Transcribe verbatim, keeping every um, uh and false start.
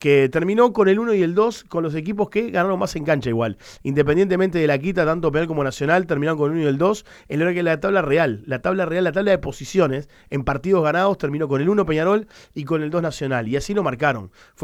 que terminó con el uno y el dos, con los equipos que ganaron más en cancha igual. Independientemente de la quita, tanto Peñarol como Nacional, terminaron con el uno y el dos, en lo que la tabla real, la tabla real, la tabla de posiciones, en partidos ganados, terminó con el uno Peñarol y con el dos Nacional, y así lo marcaron. Fue